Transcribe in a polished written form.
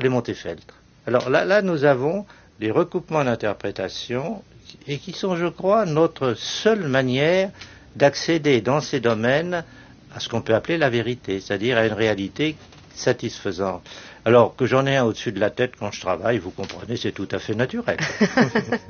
les Montefeltro. Alors là, nous avons des recoupements d'interprétation et qui sont, je crois, notre seule manière d'accéder dans ces domaines à ce qu'on peut appeler la vérité, c'est-à-dire à une réalité satisfaisante. Alors que j'en ai un au-dessus de la tête quand je travaille, vous comprenez, c'est tout à fait naturel.